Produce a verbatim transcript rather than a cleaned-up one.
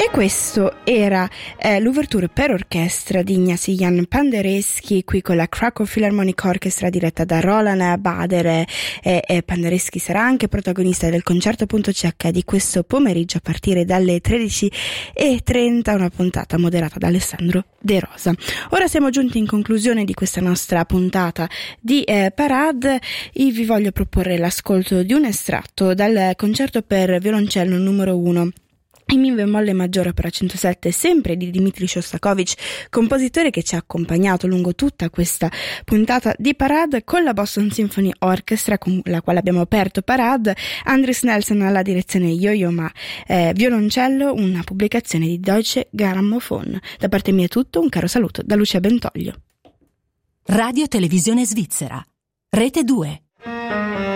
E questo era eh, l'ouverture per orchestra di Ignacy Jan Penderecki, qui con la Krakow Philharmonic Orchestra diretta da Roland Bader, e, e Penderecki sarà anche protagonista del concerto appunto C H di questo pomeriggio a partire dalle tredici e trenta, una puntata moderata da Alessandro De Rosa. Ora siamo giunti in conclusione di questa nostra puntata di eh, Parade. Io vi voglio proporre l'ascolto di un estratto dal concerto per violoncello numero uno in mi bemolle maggiore opera centosette, sempre di Dmitri Shostakovich, compositore che ci ha accompagnato lungo tutta questa puntata di Parade, con la Boston Symphony Orchestra con la quale abbiamo aperto Parade, Andris Nelson alla direzione Yo-Yo Ma eh, violoncello, una pubblicazione di Deutsche Grammophon. Da parte mia è tutto, un caro saluto da Lucia Bentoglio. Radio Televisione Svizzera, Rete due.